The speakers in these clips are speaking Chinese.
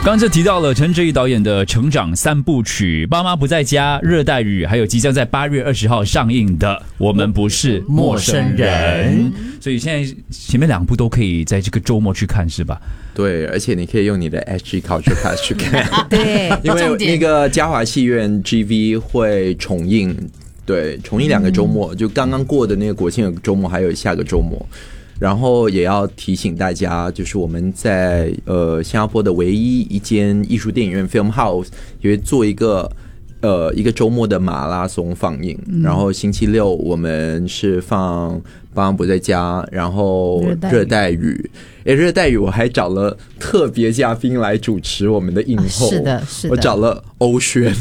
刚才提到了陈哲艺导演的成长三部曲，爸妈不在家、热带雨，还有即将在8月20号上映的《我们不是陌生人》。所以现在前面2部都可以在这个周末去看，是吧？ 对，而且你可以用你的 SG Culture Pass 去看。 对， 因为那个嘉华戏院 GV 会重映，对，重映2个周末，就刚刚过的那个国庆的周末，还有下个周末。然后也要提醒大家，就是我们在新加坡的唯一一间艺术电影院 Film House 也会做一个周末的马拉松放映。然后星期六我们是放爸妈不在家，然后热带雨。热带雨我还找了特别嘉宾来主持我们的映后， 是的，是的， 我找了欧萱。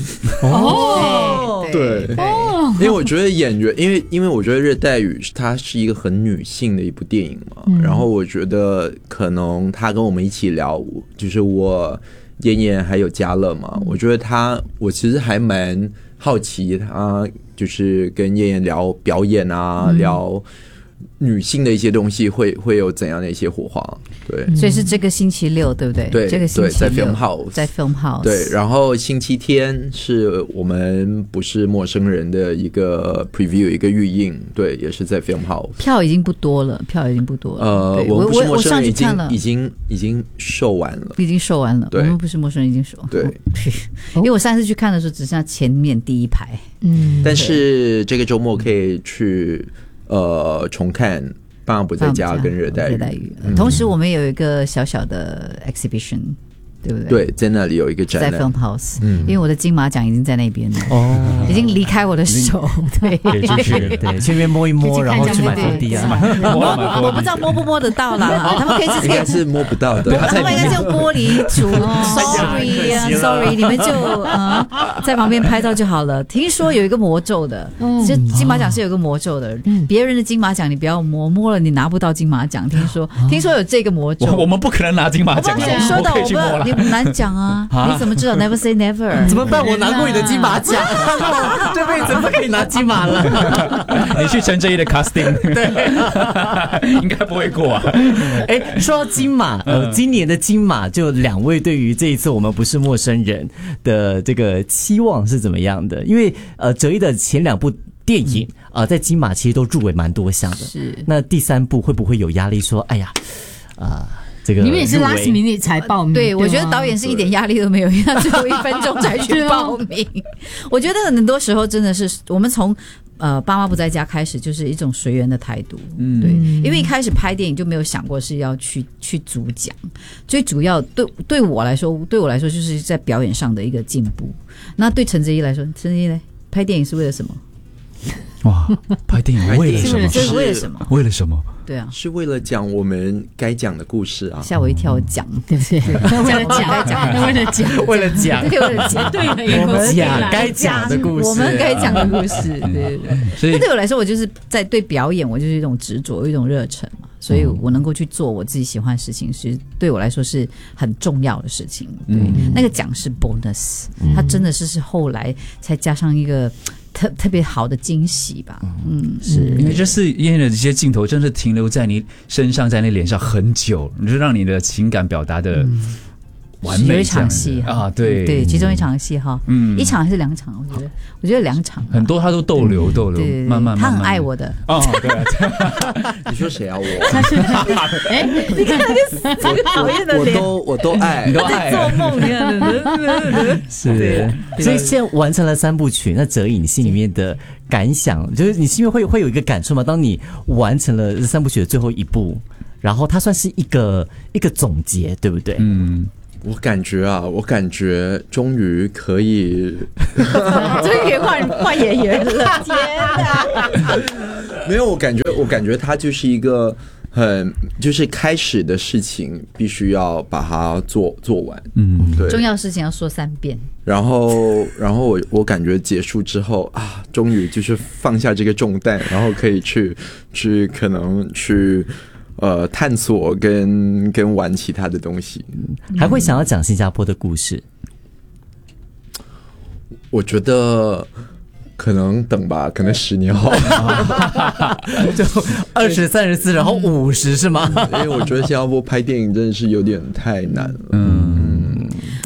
对，因为我觉得演员，因为我觉得热带雨它是一个很女性的一部电影嘛，然后我觉得可能他跟我们一起聊，就是我妍妍还有嘉乐嘛，我觉得我其实还蛮好奇他就是跟妍妍聊表演啊，聊女性的一些东西会有怎样的一些火花。对， 所以是这个星期六对不对？ 对， 这个星期六在 Film House。 对，然后星期天是我们不是陌生人的一个 preview 一个预映，对，也是在 Film House。 票已经不多了。 我们不是陌生人已经售完了。 已经售完了。我们不是陌生人已经售完了。 对， 因为我上次去看的时候只剩下前面第一排。 但是这个周末可以去重看《爸妈不在家》跟热带雨。 同时我们有一个小小的 exhibition， 对不对？ 对，在那里有一个展览， 在 Film House。因为我的金马奖已经在那边了，已经离开我的手。对， 可以出去，对，去那边摸一摸，然后去买封地啊。 我不知道摸不摸得到啦，他们可以应该是摸不到的， 他们应该是用玻璃橱。Sorry， 你们就在旁边拍照就好了。听说有一个魔咒的，就金马奖是有一个魔咒的，别人的金马奖你不要摸，摸了你拿不到金马奖。听说有这个魔咒， 我们不可能拿金马奖， 说到我你很难讲啊，你怎么知道 ？Never say never。 怎么办？我拿过你的金马奖，这辈子不可以拿金马了。 你去陈哲艺的 casting， 对，应该不会过啊。 说到金马，今年的金马就2位对于这一次我们不是陌生人的这个期望是怎么样的？因为哲艺的前2部电影在金马其实都入围蛮多项的， 是。 那第3部会不会有压力？说，哎呀，这个你们也是 last minute 才报名。 对，我觉得导演是一点压力都没有，因为他最后1分钟才去报名。我觉得很多时候真的是我们从爸妈不在家开始就是一种随缘的态度。对，因为一开始拍电影就没有想过是要去主讲，最主要对我来说就是在表演上的一个进步。那对陈哲艺来说，陈哲艺呢，拍电影是为了什么？ 哇，拍电影为了什么？ 这是为了什么？ 为了什么？ 对啊， 是为了讲我们该讲的故事啊！ 吓我一跳，讲对不对？ 为了讲， 为了讲， 对，为了讲， 对， 我们讲该讲的故事， 我们该讲的故事，对。所以对我来说，我就是在对表演，我就是一种执着，一种热忱嘛。所以我能够去做我自己喜欢的事情，是对我来说是很重要的事情。对，那个奖是 bonus， 它真的是后来才加上一个特别好的惊喜吧。是因为这次燕燕的这些镜头真的停留在你身上，在你脸上很久，就让你的情感表达的完美。 有一场戏啊，对， 其中一场戏哈，一场还是2场？我觉得2场， 很多他都逗留，慢慢， 他很爱我的。 哦，对， 你说谁啊？我？ 你看那个讨厌的脸， 我都爱， 你都爱， 做梦一样的。 是，所以现在完成了3部曲，那哲艺你心里面的感想，就是你心里面会有一个感受吗？当你完成了3部曲的最后1部，然后它算是一个总结，对不对？ 我感觉终于可以换演员了。天哪！ 没有，我感觉它就是一个就是开始的事情必须要把它做完。对， 重要的事情要说3遍。 然后我感觉结束之后啊，终于就是放下这个重担，然后可以去可能去探索跟玩其他的东西。 还会想要讲新加坡的故事？ 我觉得可能等吧，可能10年后。 就20、34，然后50是吗？ 因为我觉得新加坡拍电影真的是有点太难了。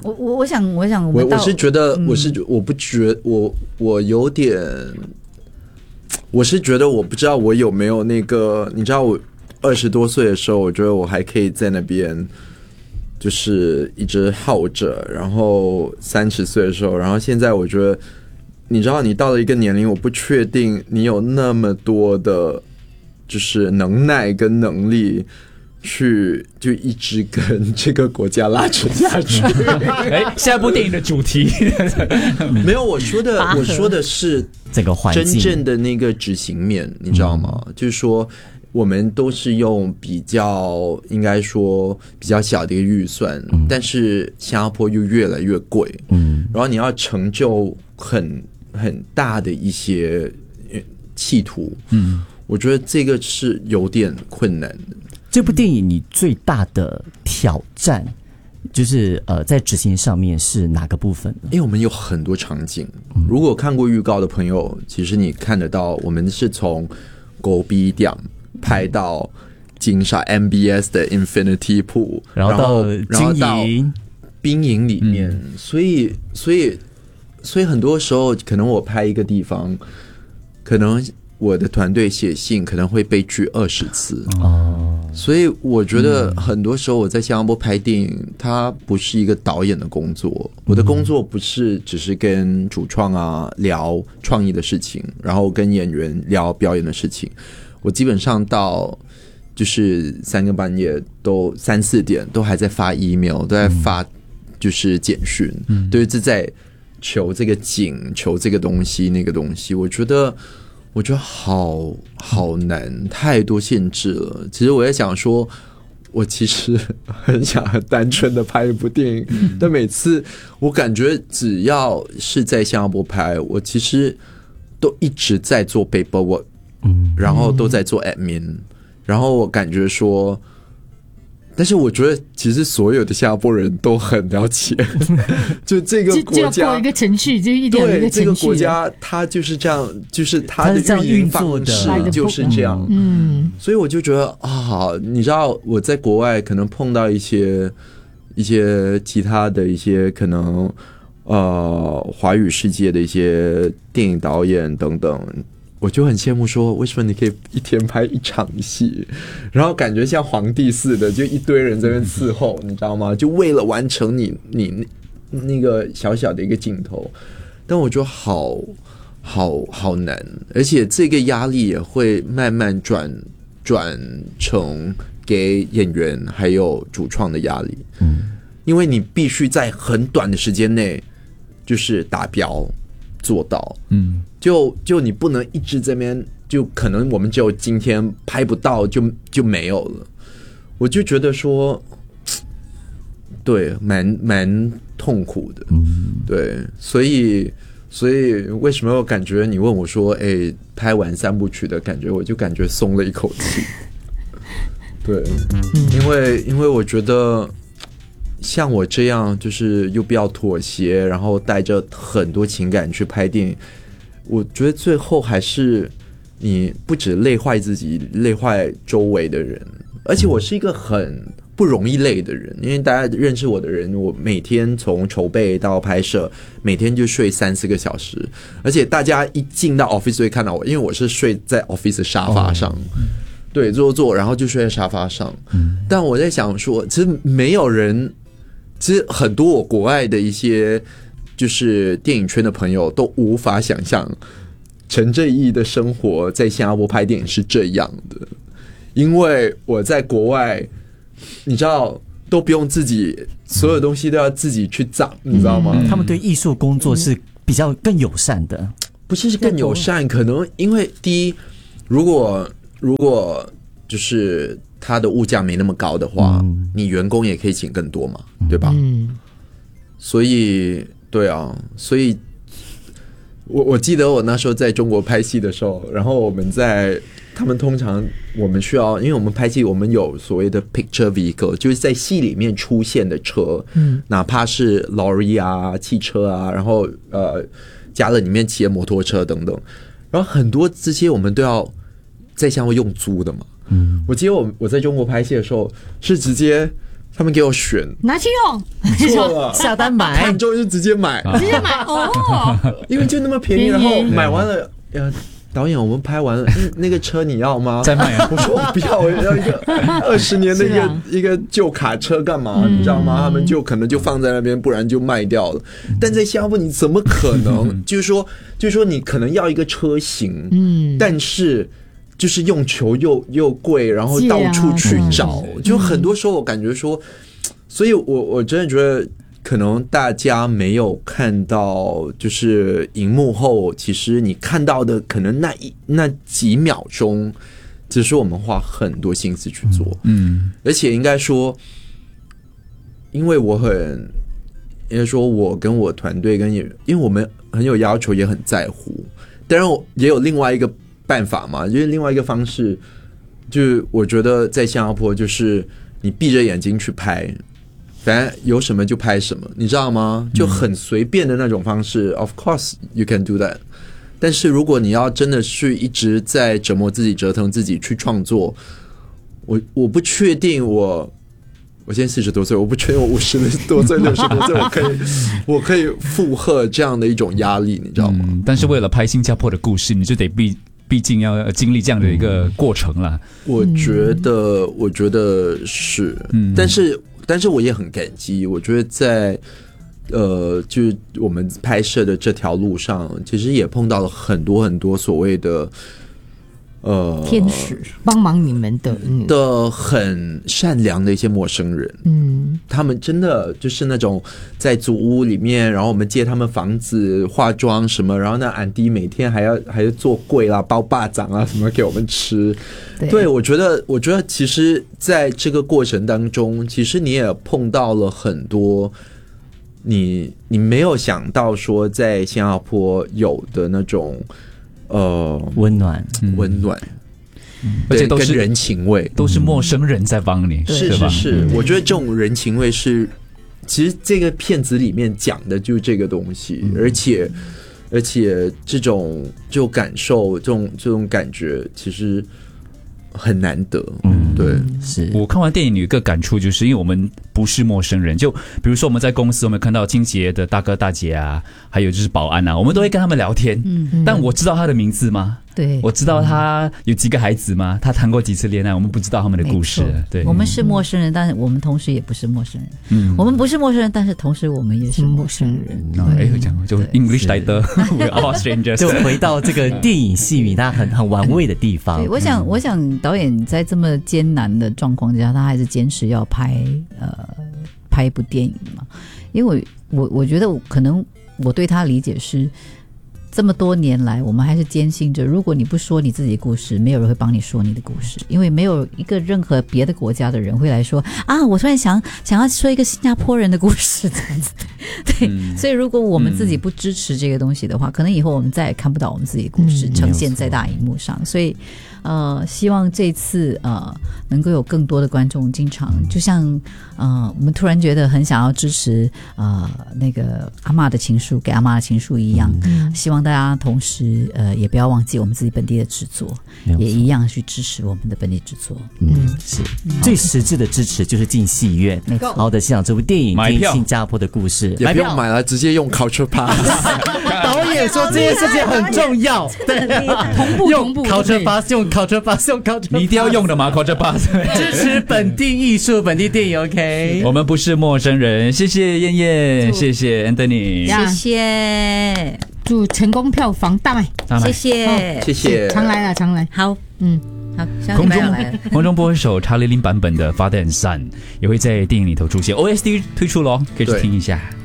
我想我们我是觉得我不觉我有点，我是觉得我不知道我有没有那个，你知道我20多岁的时候，我觉得我还可以在那边就是一直耗着，然后30岁的时候，然后现在我觉得，你知道你到了一个年龄，我不确定你有那么多的，就是能耐跟能力。去就一直跟这个国家拉扯下去。 下一部电影的主题没有，我说的是整个环境真正的那个执行面，你知道吗？就是说，我们都是用比较应该说比较小的一个预算，但是新加坡又越来越贵，然后你要成就很大的一些企图，我觉得这个是有点困难的。 这部电影你最大的挑战就是在执行上面是哪个部分呢？ 因为我们有很多场景，如果看过预告的朋友，其实你看得到，我们是从狗逼店拍到金沙 MBS 的 Infinity Pool， 然后到兵营里面，所以很多时候，可能我拍一个地方，可能我的团队写信可能会被拒20次所以我觉得很多时候我在新加坡拍电影，它不是一个导演的工作。我的工作不是只是跟主创聊创意的事情，然后跟演员聊表演的事情。我基本上到就是3更半夜都3、4点都还在发 email， 都在发就是简讯，都是在求这个景，求这个东西那个东西。我觉得好难，太多限制了。其实我在想说，我其实很想很单纯的拍一部电影，但每次我感觉只要是在新加坡拍，我其实都一直在做 paperwork，然后都在做 admin，然后我感觉说。但是我觉得，其实所有的新加坡人都很了解，就这个国家就要过一个程序，就一点一个程序。 对，这个国家它就是这样，就是它的运营方式就是这样。所以我就觉得你知道我在国外可能碰到一些其他的一些可能华语世界的一些电影导演等等。我就很羡慕说，为什么你可以一天拍1场戏，然后感觉像皇帝似的，就一堆人在那边伺候，你知道吗？就为了完成你那个小小的一个镜头，但我觉得好难，而且这个压力也会慢慢转成给演员还有主创的压力，因为你必须在很短的时间内就是达标做到，就你不能一直这边，就可能我们只有今天拍不到就没有了。我就觉得说，对，蛮痛苦的，对，所以为什么我感觉你问我说，拍完3部曲的感觉，我就感觉松了一口气，对，因为我觉得。像我这样，就是又不要妥协，然后带着很多情感去拍电影，我觉得最后还是你不只累坏自己，累坏周围的人。而且我是一个很不容易累的人，因为大家认识我的人，我每天从筹备到拍摄，每天就睡3、4个小时，而且大家一进到 office 会看到我，因为我是睡在 office 的沙发上。对，坐，然后就睡在沙发上。但我在想说，其实没有人。其实很多我国外的一些就是电影圈的朋友都无法想象陈正义的生活在新加坡拍电影是这样的，因为我在国外，你知道都不用自己，所有东西都要自己去找，你知道吗？ 他们对艺术工作是比较更友善的， 不是更友善，可能因为第一，如果就是它的物价没那么高的话，你员工也可以请更多嘛，对吧？所以对啊，所以我记得我那时候在中国拍戏的时候，然后他们通常我们需要，因为我们拍戏我们有所谓的 picture vehicle， 就是在戏里面出现的车，哪怕是 lorry 啊、汽车啊，然后家乐里面骑的摩托车等等，然后很多这些我们都要在香港用租的嘛。我记得我在中国拍戏的时候，是直接他们给我选， 拿去用， 错了， 下单买看，中就直接买， 直接买哦， 因为就那么便宜， 便宜然后买完了，导演，我们拍完了，那个车你要吗？ 再卖啊！ 我说我不要，我要一个20年的一个旧卡车干嘛？你知道吗？他们就可能就放在那边，不然就卖掉了。但在新加坡，你怎么可能？就是说你可能要一个车型，但是就是用球又贵，然后到处去找，就很多时候我感觉说，所以我真的觉得。可能大家没有看到，就是荧幕后，其实你看到的可能那几秒钟，只是我们花很多心思去做。而且应该说，因为我跟我团队因为我们很有要求，也很在乎。当然，也有另外一个办法嘛，就是另外一个方式，就是我觉得在新加坡，就是你闭着眼睛去拍。反正有什么就拍什么，你知道吗？就很随便的那种方式。Of course you can do that。但是如果你要真的是一直在折磨自己、折腾自己去创作，我不确定我现在40多岁，我不确定我50多岁、60多岁，我可以负荷这样的一种压力，你知道吗？ 但是为了拍新加坡的故事，你就得毕竟要经历这样的一个过程了。 我觉得是，但是我也很感激，我觉得在就是我们拍摄的这条路上，其实也碰到了很多很多所谓的天使帮忙你们的很善良的一些陌生人，他们真的就是那种在祖屋里面，然后我们借他们房子化妆什么，然后那安迪每天还要做柜啦、包霸掌啊什么给我们吃。对，我觉得其实在这个过程当中，其实你也碰到了很多你没有想到说在新加坡有的那种温暖， 而且都是跟人情味， 都是陌生人在帮你， 是，我觉得这种人情味是，其实这个片子里面讲的就是这个东西，而且这种感受，这种感觉，其实很难得。对， 是我看完电影有一个感触，就是因为我们不是陌生人，就比如说我们在公司，我们看到清洁的大哥大姐啊，还有就是保安啊，我们都会跟他们聊天。但我知道他的名字吗？ 对， 我知道他有几个孩子吗？他谈过几次恋爱？我们不知道他们的故事。对， 我们是陌生人，但是我们同时也不是陌生人。我们不是陌生人，但是同时我们也是陌生人。 这样就 English 来的 ，We are strangers。 就回到这个电影戏迷他很玩味的地方。 对，我想导演在这么艰难的状况之下，他还是坚持要拍一部电影嘛。因为我觉得可能我对他理解是。这么多年来，我们还是坚信着，如果你不说你自己的故事，没有人会帮你说你的故事，因为没有一个任何别的国家的人会来说啊，我突然想要说一个新加坡人的故事这样子。对，所以如果我们自己不支持这个东西的话，可能以后我们再也看不到我们自己的故事呈现在大荧幕上。所以希望这次能够有更多的观众经常，就像我们突然觉得很想要支持那个阿嬷的情书，给阿嬷的情书一样，希望大家同时也不要忘记我们自己本地的制作，也一样去支持我们的本地制作。 是最实质的支持就是进戏院，好的欣赏这部电影，听新加坡的故事， 也不用买了，直接用 Culture Pass。 导演说这件事情很重要，对， 同步 Culture Pass 用 Culture Pass 用 Culture Pass， 你一定要用的吗 ？Culture Pass 支持本地艺术、本地电影。OK， 我们不是陌生人。谢谢燕燕，谢谢 Anthony， 谢谢， 祝成功票房大卖， 谢谢， 谢谢， 常来了，常来。 好，好， 空中播手查理林版本的《Father and Son》也会在电影里头出现 ，OST 推出咯，可以去听一下。